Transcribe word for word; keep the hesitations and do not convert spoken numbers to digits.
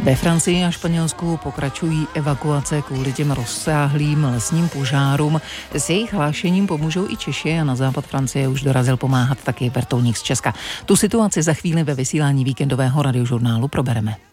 Ve Francii a Španělsku pokračují evakuace kvůli těm rozsáhlým lesním požárům. S jejich hlášením pomůžou i Češi a na západ Francie už dorazil pomáhat taky vrtulník z Česka. Tu situaci za chvíli ve vysílání víkendového radiožurnálu probereme.